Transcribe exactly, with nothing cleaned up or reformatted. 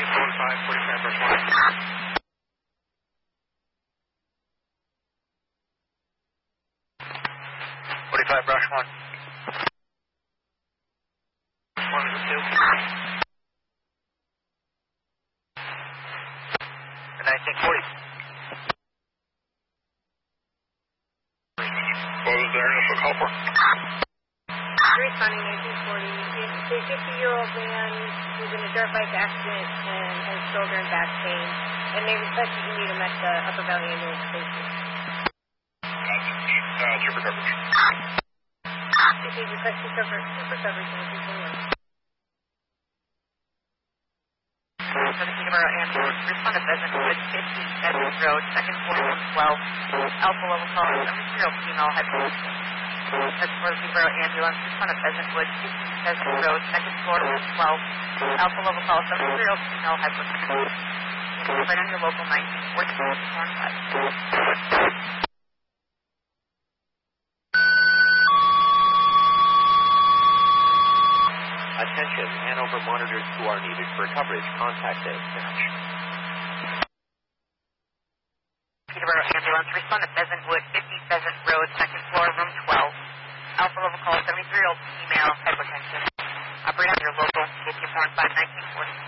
forty-five, forty-five, brush one. forty-five, brush one. one is a two. nineteen forty. What was there? That's a call for. Responding nineteen forty. It's a fifty-year-old man who's in a dirt bike accident and has shoulder and back pain, and they request that you meet him at the Upper Valley Ambulance Station. Uh, super coverage. If he requests super super coverage, and continue. For the Peterborough Ambulance, respond to Pheasant Wood, fifty Edwards Road, second floor, room twelve. Alpha level call, seventy-three-year-old female hypertension. That's for the Peterborough Ambulance, respond to Pheasant Wood, fifty Pheasant Road, second floor, room twelve. Alpha level call, seventy-three-year-old female hypertension. Right on your local nineteen forty, one five. Attention, Hanover monitors who are needed for coverage. Contact dispatch. Peterborough Ambulance, respond to Pheasant Wood, fifty Pheasant Road, second floor, room twelve. Alpha level call, seventy-three-year-old female hypertension. Operate on your local, fifty-four and five, nineteen forty.